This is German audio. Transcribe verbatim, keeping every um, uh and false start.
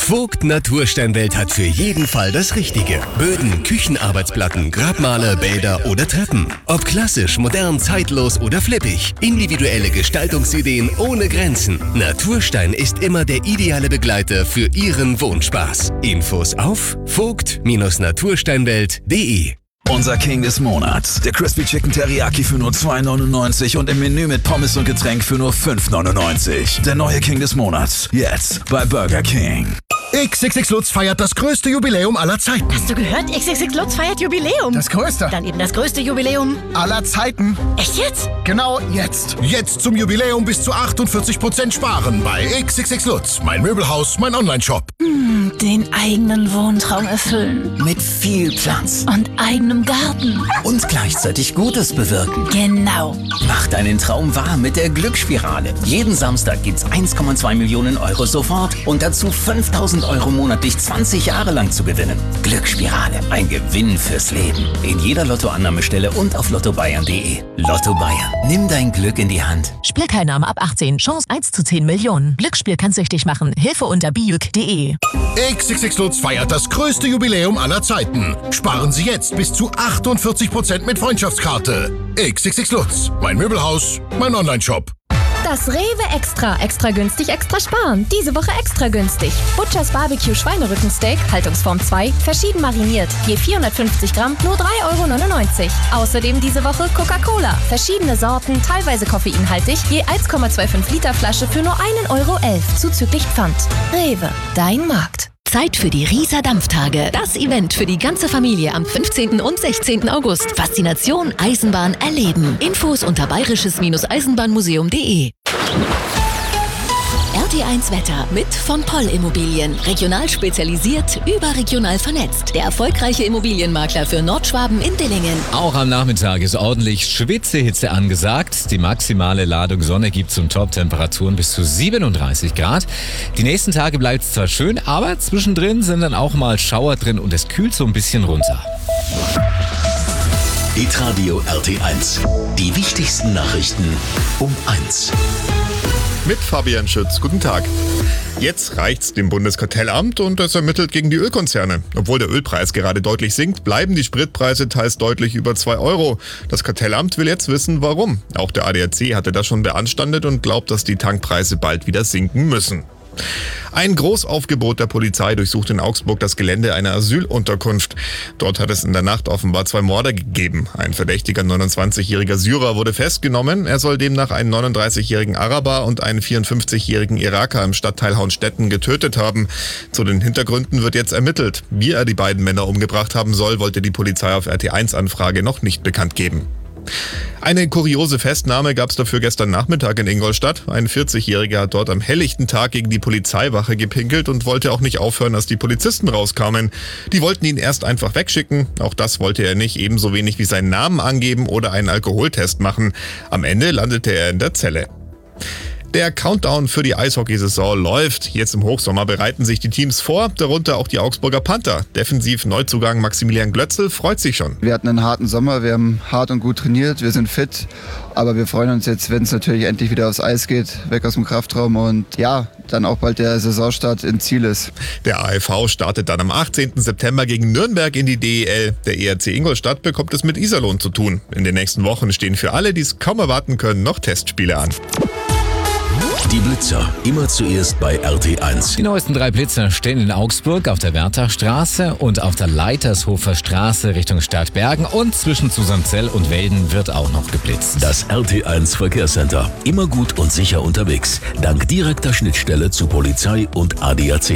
Vogt Natursteinwelt hat für jeden Fall das Richtige. Böden, Küchenarbeitsplatten, Grabmaler, Bäder oder Treppen. Ob klassisch, modern, zeitlos oder flippig. Individuelle Gestaltungsideen ohne Grenzen. Naturstein ist immer der ideale Begleiter für Ihren Wohnspaß. Infos auf vogt Natursteinwelt punkt de. Unser King des Monats. Der Crispy Chicken Teriyaki für nur zwei neunundneunzig und im Menü mit Pommes und Getränk für nur fünf neunundneunzig. Der neue King des Monats. Jetzt bei Burger King. X X X Lutz feiert das größte Jubiläum aller Zeiten. Hast du gehört? X X X Lutz feiert Jubiläum. Das größte. Dann eben das größte Jubiläum aller Zeiten. Echt jetzt? Genau jetzt. Jetzt zum Jubiläum bis zu achtundvierzig Prozent sparen bei X X X Lutz. Mein Möbelhaus, mein Onlineshop. Hm, den eigenen Wohntraum erfüllen. Mit viel Platz. Und eigenem Garten. Und gleichzeitig Gutes bewirken. Genau. Mach deinen Traum wahr mit der Glücksspirale. Jeden Samstag gibt's eins Komma zwei Millionen Euro sofort und dazu fünftausend Euro monatlich zwanzig Jahre lang zu gewinnen. Glücksspirale. Ein Gewinn fürs Leben. In jeder Lottoannahmestelle und auf lotto bayern punkt de. Lotto Bayern. Nimm dein Glück in die Hand. Spielteilnahme ab achtzehn. Chance eins zu zehn Millionen. Glücksspiel kann süchtig machen. Hilfe unter bijuk punkt de. X X X Lutz feiert das größte Jubiläum aller Zeiten. Sparen Sie jetzt bis zu achtundvierzig Prozent mit Freundschaftskarte. X X X Lutz. Mein Möbelhaus, mein Onlineshop. Das Rewe Extra. Extra günstig, extra sparen. Diese Woche extra günstig. Butchers Barbecue Schweinerückensteak, Haltungsform zwei, verschieden mariniert. Je vierhundertfünfzig Gramm, nur drei Euro neunundneunzig. Außerdem diese Woche Coca-Cola. Verschiedene Sorten, teilweise koffeinhaltig, je eins Komma fünfundzwanzig Liter Flasche für nur ein Euro elf, zuzüglich Pfand. Rewe, dein Markt. Zeit für die Rieser Dampftage. Das Event für die ganze Familie am fünfzehnten und sechzehnten August. Faszination Eisenbahn erleben. Infos unter bayerisches-eisenbahnmuseum punkt de. R T eins Wetter mit von Poll Immobilien. Regional spezialisiert, überregional vernetzt. Der erfolgreiche Immobilienmakler für Nordschwaben in Dillingen. Auch am Nachmittag ist ordentlich Schwitzehitze angesagt. Die maximale Ladung Sonne gibt zum Top-Temperaturen bis zu siebenunddreißig Grad. Die nächsten Tage bleibt es zwar schön, aber zwischendrin sind dann auch mal Schauer drin und es kühlt so ein bisschen runter. Hitradio R T eins. Die wichtigsten Nachrichten um eins. Mit Fabian Schütz. Guten Tag. Jetzt reicht's dem Bundeskartellamt und es ermittelt gegen die Ölkonzerne. Obwohl der Ölpreis gerade deutlich sinkt, bleiben die Spritpreise teils deutlich über zwei Euro. Das Kartellamt will jetzt wissen, warum. Auch der A D A C hatte das schon beanstandet und glaubt, dass die Tankpreise bald wieder sinken müssen. Ein Großaufgebot der Polizei durchsucht in Augsburg das Gelände einer Asylunterkunft. Dort hat es in der Nacht offenbar zwei Morde gegeben. Ein verdächtiger neunundzwanzigjähriger Syrer wurde festgenommen. Er soll demnach einen neununddreißigjährigen Araber und einen vierundfünfzigjährigen Iraker im Stadtteil Hauenstetten getötet haben. Zu den Hintergründen wird jetzt ermittelt. Wie er die beiden Männer umgebracht haben soll, wollte die Polizei auf R T eins Anfrage noch nicht bekannt geben. Eine kuriose Festnahme gab es dafür gestern Nachmittag in Ingolstadt. Ein vierzigjähriger hat dort am helllichten Tag gegen die Polizeiwache gepinkelt und wollte auch nicht aufhören, als die Polizisten rauskamen. Die wollten ihn erst einfach wegschicken. Auch das wollte er nicht, ebenso wenig wie seinen Namen angeben oder einen Alkoholtest machen. Am Ende landete er in der Zelle. Der Countdown für die Eishockeysaison läuft. Jetzt im Hochsommer bereiten sich die Teams vor, darunter auch die Augsburger Panther. Defensiv-Neuzugang Maximilian Glötzl freut sich schon. Wir hatten einen harten Sommer, wir haben hart und gut trainiert, wir sind fit. Aber wir freuen uns jetzt, wenn es natürlich endlich wieder aufs Eis geht, weg aus dem Kraftraum und ja, dann auch bald der Saisonstart im Ziel ist. Der A F V startet dann am achtzehnten September gegen Nürnberg in die D E L. Der E R C Ingolstadt bekommt es mit Iserlohn zu tun. In den nächsten Wochen stehen für alle, die es kaum erwarten können, noch Testspiele an. Die Blitzer, immer zuerst bei R T eins. Die neuesten drei Blitzer stehen in Augsburg auf der Wertachstraße und auf der Leitershofer Straße Richtung Stadt Bergen und zwischen Susanzell und Welden wird auch noch geblitzt. Das R T eins Verkehrscenter, immer gut und sicher unterwegs, dank direkter Schnittstelle zu Polizei und A D A C.